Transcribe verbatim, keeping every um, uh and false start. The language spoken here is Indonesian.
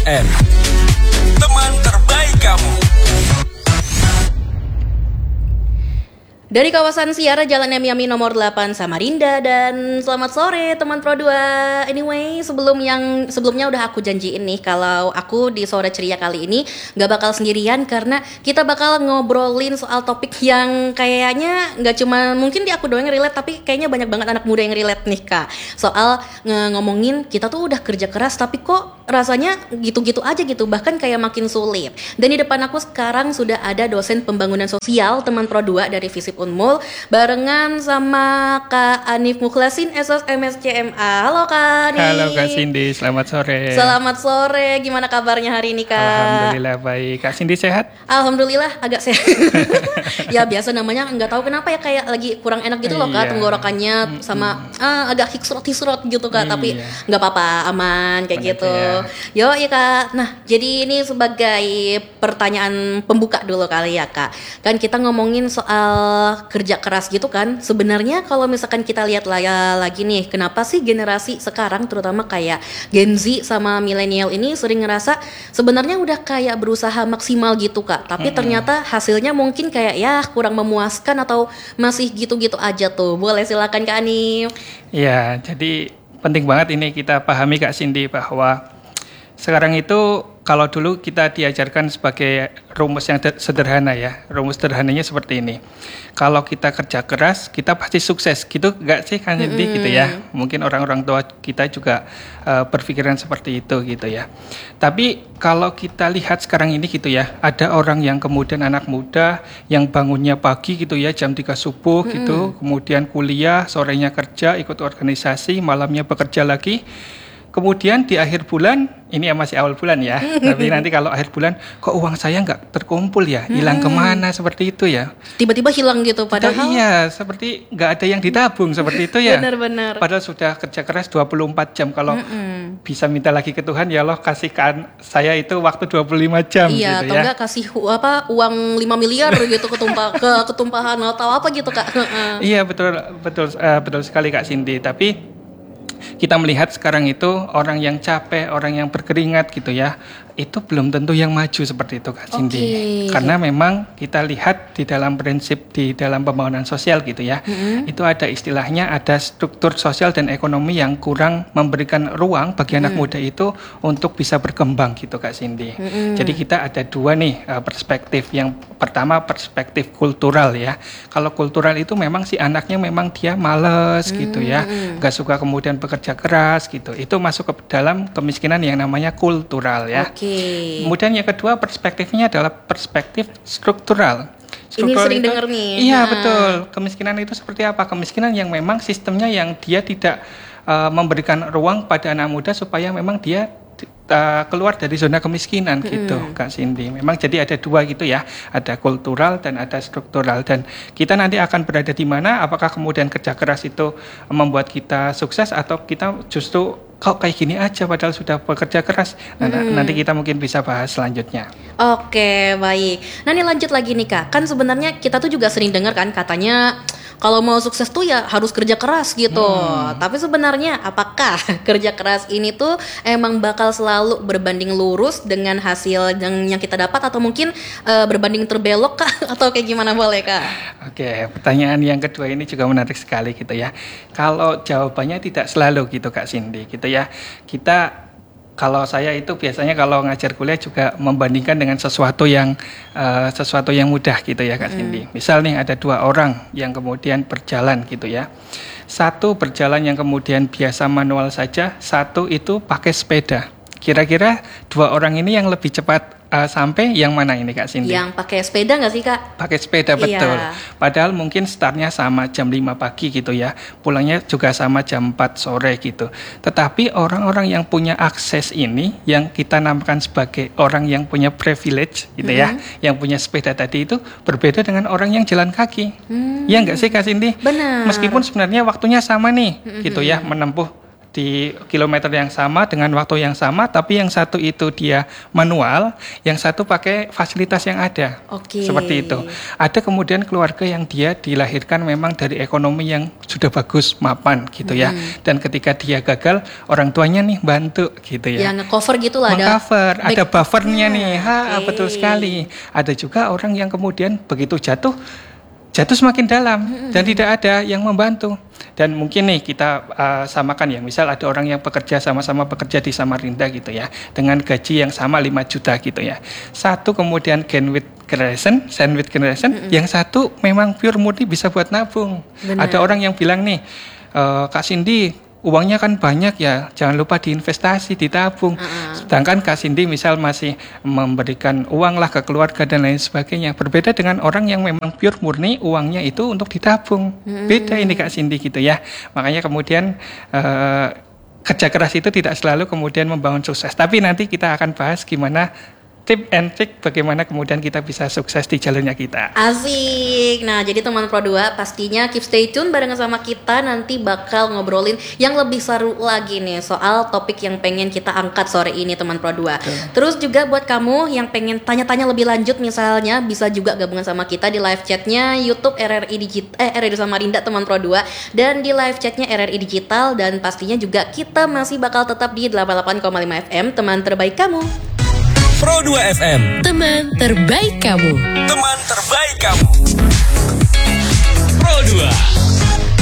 M, teman terbaik kamu. Dari kawasan Siara Jalan Yami nomor delapan Samarinda. Dan selamat sore teman Pro dua. Anyway, sebelum yang sebelumnya udah aku janjiin nih kalau aku di sore ceria kali ini gak bakal sendirian, karena kita bakal ngobrolin soal topik yang kayaknya gak cuma mungkin di aku doang yang relate, tapi kayaknya banyak banget anak muda yang relate nih Kak. Soal nge- ngomongin kita tuh udah kerja keras tapi kok rasanya gitu-gitu aja gitu, bahkan kayak makin sulit. Dan di depan aku sekarang sudah ada dosen pembangunan sosial teman Pro dua dari Visip Unmul barengan sama Kak Anif Mukhlasin S S M S C M A. Halo Kak Anif. Halo Kak Cindy, selamat sore. Selamat sore, gimana kabarnya hari ini Kak? Alhamdulillah baik. Kak Cindy sehat? Alhamdulillah agak sehat. Ya biasa namanya, nggak tahu kenapa ya kayak lagi kurang enak gitu loh Kak, Iya. tenggorokannya sama ah, agak hisrot-hisrot gitu Kak, tapi Iya. nggak apa-apa, aman kayak Aman gitu. aja. Yo iya Kak. Nah jadi ini sebagai pertanyaan pembuka dulu kali ya Kak. Kan kita ngomongin soal kerja keras gitu kan. Sebenarnya kalau misalkan kita lihat lah lagi nih, kenapa sih generasi sekarang terutama kayak Gen Z sama milenial ini sering ngerasa sebenarnya udah kayak berusaha maksimal gitu Kak, tapi Mm-mm. ternyata hasilnya mungkin kayak ya kurang memuaskan atau masih gitu-gitu aja tuh. Boleh silakan Kak Anif. Ya, jadi penting banget ini kita pahami Kak Cindy bahwa sekarang itu kalau dulu kita diajarkan sebagai rumus yang de- sederhana ya, rumus sederhananya seperti ini. Kalau kita kerja keras, kita pasti sukses, gitu enggak sih Kak Cindy gitu ya? Mungkin orang-orang tua kita juga uh, berpikiran seperti itu gitu ya. Tapi kalau kita lihat sekarang ini gitu ya, ada orang yang kemudian anak muda yang bangunnya pagi gitu ya, jam tiga subuh gitu, kemudian kuliah, sorenya kerja, ikut organisasi, malamnya bekerja lagi. Kemudian di akhir bulan, ini ya masih awal bulan ya, tapi nanti kalau akhir bulan, kok uang saya nggak terkumpul ya, hilang kemana seperti itu ya. Tiba-tiba hilang gitu Padahal padahal. iya, seperti nggak ada yang ditabung seperti itu ya. Benar-benar. Padahal sudah kerja keras dua puluh empat jam, kalau Mm-mm. bisa minta lagi ke Tuhan, ya Allah kasihkan saya itu waktu dua puluh lima jam Iya, gitu atau ya. enggak kasih hu- apa uang lima miliar gitu ketumpah ke ketumpahan atau apa gitu Kak. Heeh. Iya betul betul eh, betul sekali Kak Cindy. Tapi kita melihat sekarang itu orang yang capek, orang yang berkeringat gitu ya, itu belum tentu yang maju seperti itu Kak Cindy. Oke. Karena memang kita lihat di dalam prinsip di dalam pembangunan sosial gitu ya, Mm-hmm. itu ada istilahnya ada struktur sosial dan ekonomi yang kurang memberikan ruang bagi anak muda itu untuk bisa berkembang gitu Kak Cindy. Mm-hmm. Jadi kita ada dua nih uh, perspektif. Yang pertama perspektif kultural ya. Kalau kultural itu memang si anaknya memang dia males gitu ya, nggak suka kemudian bekerja keras gitu. Itu masuk ke dalam kemiskinan yang namanya kultural ya. Oke. Kemudian yang kedua perspektifnya adalah perspektif struktural. Ini Struktural sering itu- denger nih. Iya Nah. betul. Kemiskinan itu seperti apa? Kemiskinan yang memang sistemnya yang dia tidak uh, memberikan ruang pada anak muda supaya memang dia uh, keluar dari zona kemiskinan gitu Kak Cindy. Memang jadi ada dua gitu ya. Ada kultural dan ada struktural. Dan kita nanti akan berada di mana? Apakah kemudian kerja keras itu membuat kita sukses atau kita justru kok kayak gini aja padahal sudah bekerja keras. Nah, nanti kita mungkin bisa bahas selanjutnya. Oke, baik. Nah, ini lanjut lagi nih Kak. Kan sebenarnya kita tuh juga sering dengar kan katanya kalau mau sukses tuh ya harus kerja keras gitu. Tapi sebenarnya apakah kerja keras ini tuh emang bakal selalu berbanding lurus dengan hasil yang, yang kita dapat, atau mungkin eh, berbanding terbelok Kak? Atau kayak gimana, boleh Kak? Oke, pertanyaan yang kedua ini juga menarik sekali gitu ya. Kalau jawabannya tidak selalu gitu Kak Cindy gitu ya. Kita kalau saya itu biasanya kalau ngajar kuliah juga membandingkan dengan sesuatu yang uh, sesuatu yang mudah gitu ya Kak Cindy. Misal nih ada dua orang yang kemudian berjalan gitu ya. Satu berjalan yang kemudian biasa manual saja, satu itu pakai sepeda. Kira-kira dua orang ini yang lebih cepat uh, sampai yang mana ini Kak Cindy? Yang pakai sepeda nggak sih Kak? Pakai sepeda betul. Iya. Padahal mungkin startnya sama jam lima pagi gitu ya. Pulangnya juga sama jam empat sore gitu. Tetapi orang-orang yang punya akses ini yang kita namakan sebagai orang yang punya privilege gitu ya, yang punya sepeda tadi itu berbeda dengan orang yang jalan kaki. Ya enggak sih Kak Cindy? Benar. Meskipun sebenarnya waktunya sama nih gitu ya, menempuh di kilometer yang sama dengan waktu yang sama, tapi yang satu itu dia manual, yang satu pakai fasilitas yang ada. Oke. Seperti itu. Ada kemudian keluarga yang dia dilahirkan memang dari ekonomi yang sudah bagus, mapan gitu ya. Hmm. Dan ketika dia gagal, orang tuanya nih bantu gitu ya. Yang nge-cover gitu lah, ada Meng-cover, ada back- buffernya nih. Ha, Oke. betul sekali. Ada juga orang yang kemudian begitu jatuh jatuh semakin dalam dan tidak ada yang membantu. Dan mungkin nih kita uh, samakan ya, misal ada orang yang bekerja sama-sama bekerja di Samarinda gitu ya, dengan gaji yang sama lima juta gitu ya. Satu kemudian sandwich generation, sandwich generation, mm-hmm. yang satu memang pure murni bisa buat nabung. Benar. Ada orang yang bilang nih, e, Kak Cindy, uangnya kan banyak ya, jangan lupa diinvestasi, ditabung. Uh-uh. Sedangkan Kak Cindy misal masih memberikan uang lah ke keluarga dan lain sebagainya. Berbeda dengan orang yang memang pure murni uangnya itu untuk ditabung. Hmm. Beda ini Kak Cindy gitu ya. Makanya kemudian uh, kerja keras itu tidak selalu kemudian membangun sukses. Tapi nanti kita akan bahas gimana tip and trick bagaimana kemudian kita bisa sukses di jalurnya kita. Asik. Nah, jadi teman Pro dua pastinya keep stay tune barengan sama kita, nanti bakal ngobrolin yang lebih seru lagi nih soal topik yang pengen kita angkat sore ini teman Pro dua. Betul. Terus juga buat kamu yang pengen tanya-tanya lebih lanjut misalnya, bisa juga gabungan sama kita di live chatnya YouTube R R I Digital eh R R I Samarinda teman Pro dua, dan di live chatnya R R I Digital, dan pastinya juga kita masih bakal tetap di delapan puluh delapan koma lima F M, teman terbaik kamu. Pro dua F M, teman terbaik kamu. teman terbaik kamu. Pro dua.